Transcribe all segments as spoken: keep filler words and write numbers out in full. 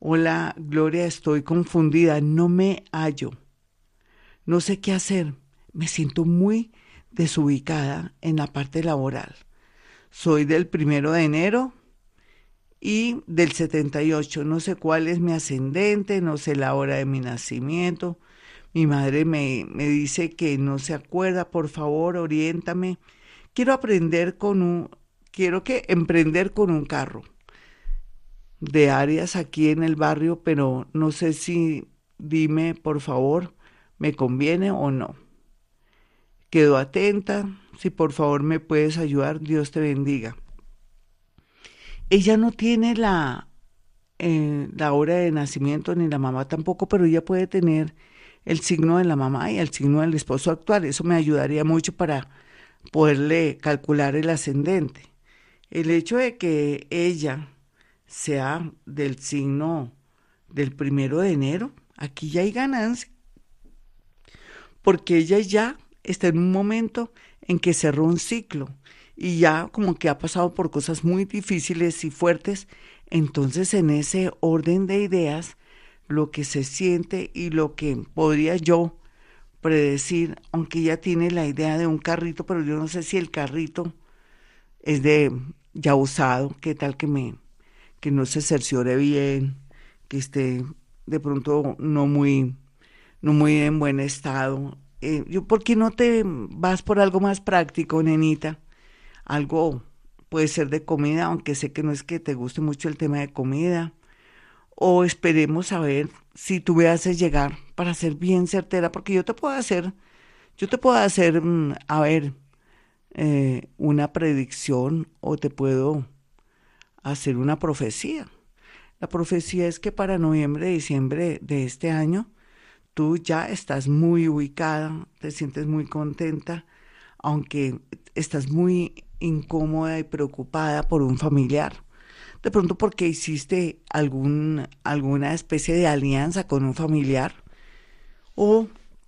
Hola, Gloria, estoy confundida, no me hallo, no sé qué hacer, me siento muy desubicada en la parte laboral. Soy del primero de enero y del setenta y ocho, no sé cuál es mi ascendente, no sé la hora de mi nacimiento. Mi madre me, me dice que no se acuerda, por favor, oriéntame. Quiero aprender con un, quiero que emprender con un carro de áreas aquí en el barrio, pero no sé si, dime por favor, me conviene o no. Quedo atenta, si por favor me puedes ayudar, Dios te bendiga. Ella no tiene la, eh, la hora de nacimiento ni la mamá tampoco, pero ella puede tener el signo de la mamá y el signo del esposo actual. Eso me ayudaría mucho para poderle calcular el ascendente. El hecho de que ella sea del signo del primero de enero, aquí ya hay ganancia, porque ella ya está en un momento en que cerró un ciclo y ya como que ha pasado por cosas muy difíciles y fuertes, entonces en ese orden de ideas, lo que se siente y lo que podría yo predecir, aunque ella tiene la idea de un carrito, pero yo no sé si el carrito es de ya usado, qué tal que me que no se cerciore bien, que esté de pronto no muy, no muy en buen estado. Eh, yo, ¿por qué no te vas por algo más práctico, nenita? Algo puede ser de comida, aunque sé que no es que te guste mucho el tema de comida. O esperemos a ver si tú me haces llegar para ser bien certera, porque yo te puedo hacer, yo te puedo hacer, mm, a ver, eh, una predicción o te puedo hacer una profecía. La profecía es que para noviembre, diciembre de este año, tú ya estás muy ubicada, te sientes muy contenta, aunque estás muy incómoda y preocupada por un familiar. De pronto porque hiciste algún, alguna especie de alianza con un familiar o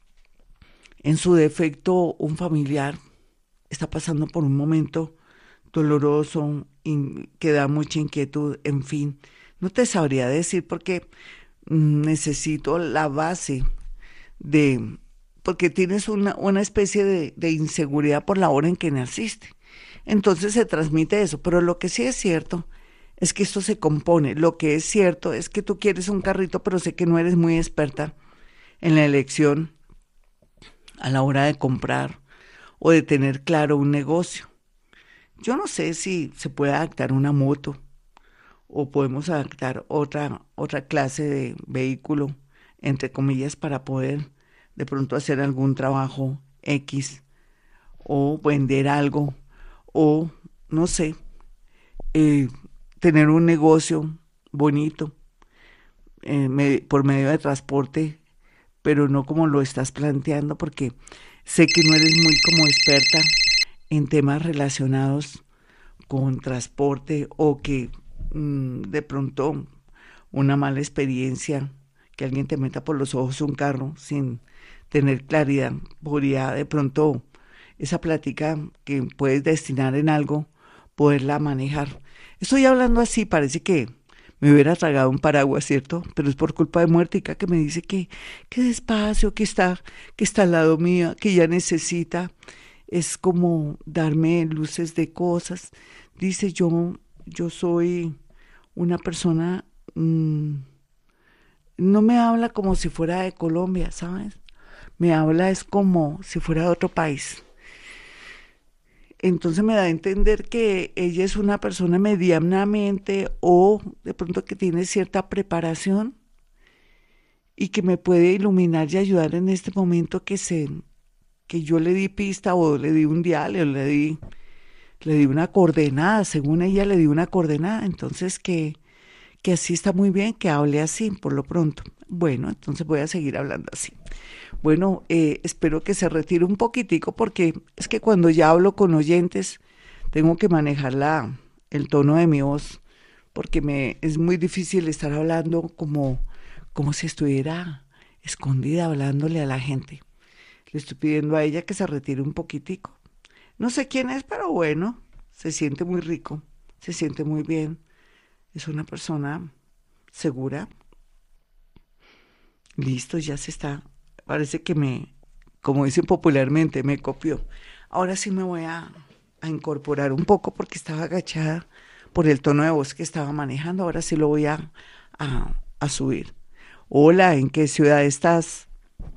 en su defecto un familiar está pasando por un momento doloroso, in- que da mucha inquietud, en fin. No te sabría decir porque mm, necesito la base de, porque tienes una, una especie de, de inseguridad por la hora en que naciste. Entonces se transmite eso, pero lo que sí es cierto es que esto se compone. Lo que es cierto es que tú quieres un carrito, pero sé que no eres muy experta en la elección a la hora de comprar o de tener claro un negocio. Yo no sé si se puede adaptar una moto o podemos adaptar otra, otra clase de vehículo, entre comillas, para poder de pronto hacer algún trabajo X o vender algo o, no sé, eh, tener un negocio bonito eh, me- por medio de transporte, pero no como lo estás planteando, porque sé que no eres muy como experta en temas relacionados con transporte o que mm, de pronto una mala experiencia, que alguien te meta por los ojos un carro sin tener claridad, podría de pronto esa plática que puedes destinar en algo, poderla manejar. Estoy hablando así, parece que me hubiera tragado un paraguas, ¿cierto? Pero es por culpa de Muertica que me dice que, que despacio, que está, que está al lado mío, que ya necesita. Es como darme luces de cosas. Dice yo, yo soy una persona, mmm, no me habla como si fuera de Colombia, ¿sabes? Me habla es como si fuera de otro país. Entonces me da a entender que ella es una persona medianamente o de pronto que tiene cierta preparación y que me puede iluminar y ayudar en este momento que se que yo le di pista o le di un dial o le di le di una coordenada, según ella le di una coordenada, entonces que que así está muy bien que hable así por lo pronto. Bueno, entonces voy a seguir hablando así. Bueno, eh, espero que se retire un poquitico porque es que cuando ya hablo con oyentes tengo que manejar la, el tono de mi voz porque me es muy difícil estar hablando como, como si estuviera escondida hablándole a la gente. Le estoy pidiendo a ella que se retire un poquitico. No sé quién es, pero bueno, se siente muy rico, se siente muy bien. Es una persona segura, Listo, ya se está. Parece que me, como dicen popularmente, me copió. Ahora sí me voy a, a incorporar un poco porque estaba agachada por el tono de voz que estaba manejando. Ahora sí lo voy a, a, a subir. Hola, ¿en qué ciudad estás?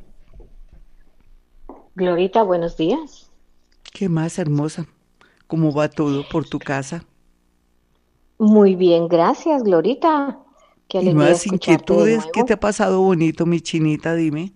Glorita, buenos días. ¿Qué más, hermosa? ¿Cómo va todo por tu casa? Muy bien, gracias, Glorita. Qué ¿Y alegría más escucharte de inquietudes? ¿Qué te nuevo. ha pasado bonito, mi chinita? Dime.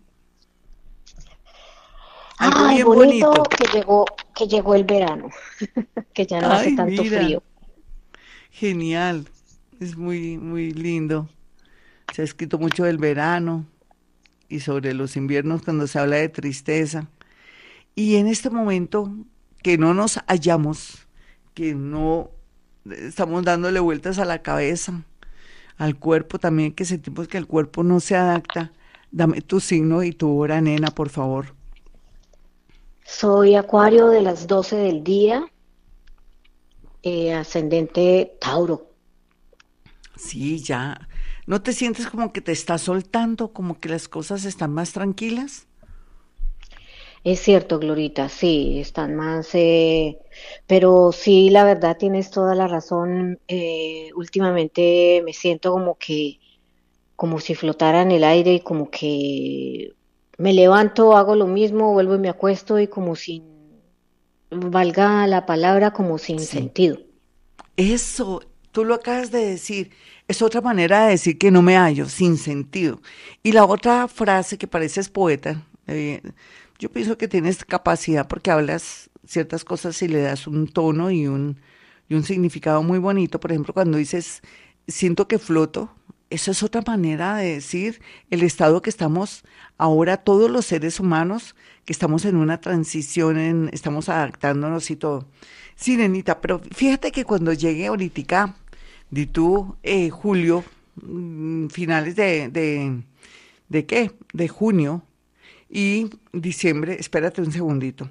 Algo Ay, bien bonito bonito. que llegó, que llegó el verano, que ya no hace Ay, tanto mira, frío. genial. Es muy, muy lindo. Se ha escrito mucho del verano y sobre los inviernos cuando se habla de tristeza. Y en este momento que no nos hallamos, que no estamos dándole vueltas a la cabeza, al cuerpo también, que sentimos que el cuerpo no se adapta, dame tu signo y tu hora, nena, por favor. Soy Acuario de las doce del día, eh, ascendente Tauro. Sí, ya. ¿No te sientes como que te estás soltando, como que las cosas están más tranquilas? Es cierto, Glorita, sí, están más, eh, pero sí, la verdad tienes toda la razón. Eh, últimamente me siento como que como si flotara en el aire y como que me levanto, hago lo mismo, vuelvo y me acuesto y como sin, valga la palabra, como sin Sí. sentido. Eso, tú lo acabas de decir, es otra manera de decir que no me hallo, sin sentido. Y la otra frase que pareces poeta, eh, yo pienso que tienes capacidad porque hablas ciertas cosas y le das un tono y un, y un significado muy bonito. Por ejemplo, cuando dices, siento que floto, eso es otra manera de decir el estado que estamos ahora todos los seres humanos, que estamos en una transición, en, estamos adaptándonos y todo. Sí, nenita, pero fíjate que cuando llegue ahorita, di tú, eh, julio, mm, finales de, de, ¿de qué? De junio y diciembre, espérate un segundito,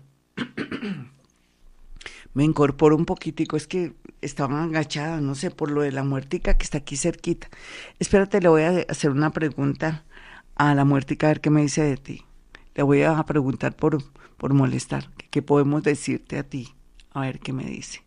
me incorporo un poquitico, es que estaba agachada, no sé, por lo de la muertica que está aquí cerquita. Espérate, le voy a hacer una pregunta a la muertica a ver qué me dice de ti. Le voy a preguntar por, por molestar, que qué podemos decirte a ti, a ver qué me dice.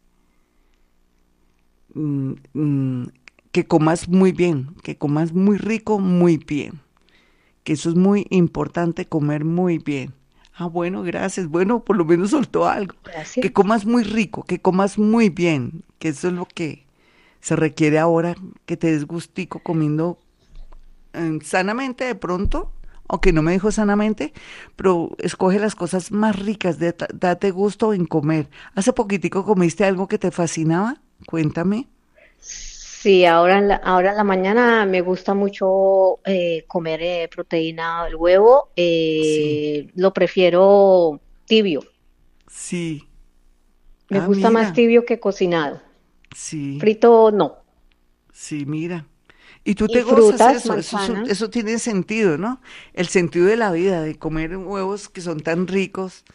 mm, mm, que comas muy bien, que comas muy rico, muy bien. Que eso es muy importante, comer muy bien. Ah, bueno, gracias. Bueno, por lo menos soltó algo. Que Gracias. comas muy rico, que comas muy bien, que eso es lo que se requiere ahora, que te des gustico comiendo eh, sanamente de pronto, aunque no me dijo sanamente, pero escoge las cosas más ricas, de, date gusto en comer. Hace poquitico comiste algo que te fascinaba, cuéntame. Sí, ahora en la, ahora en la mañana me gusta mucho eh, comer eh, proteína del huevo. Sí, Eh, lo prefiero tibio. sí. Me Ah, gusta más mira, tibio que cocinado. sí, Frito no. sí, mira. Y tú Y te gozas frutas, eso, eso, eso, manzana. eso tiene sentido, ¿no? El sentido de la vida, de comer huevos que son tan ricos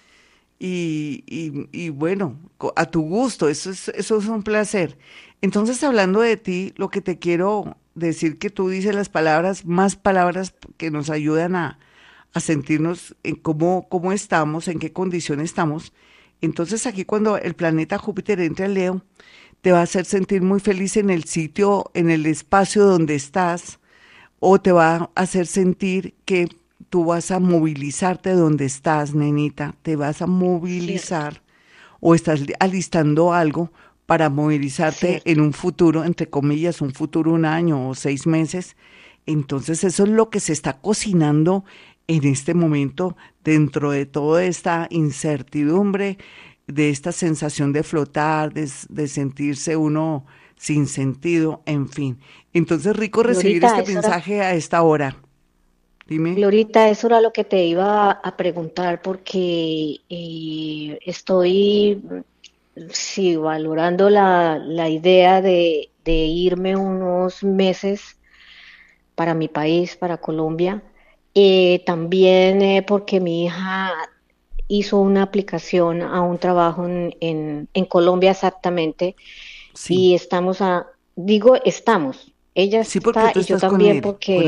y, y, y bueno, co- a tu gusto, eso es, eso es un placer. Entonces, hablando de ti, lo que te quiero decir que tú dices las palabras, más palabras que nos ayudan a, a sentirnos en cómo, cómo estamos, en qué condición estamos. Entonces, aquí cuando el planeta Júpiter entra en Leo, te va a hacer sentir muy feliz en el sitio, en el espacio donde estás, o te va a hacer sentir que tú vas a movilizarte donde estás, nenita, te vas a Cierto, movilizar o estás alistando algo para movilizarte cierto. en un futuro, entre comillas, un futuro, un año o seis meses. Entonces eso es lo que se está cocinando en este momento dentro de toda esta incertidumbre, de esta sensación de flotar, de, de sentirse uno sin sentido, en fin. Entonces, rico recibir Glorita, este eso era, mensaje a esta hora. Dime. Glorita, eso era lo que te iba a preguntar porque eh, estoy, sí, valorando la, la idea de, de irme unos meses para mi país, para Colombia. Eh, también eh, porque mi hija hizo una aplicación a un trabajo en, en, en Colombia exactamente Sí. y estamos a, digo estamos, ella Sí, porque está tú y yo estás con también él, con porque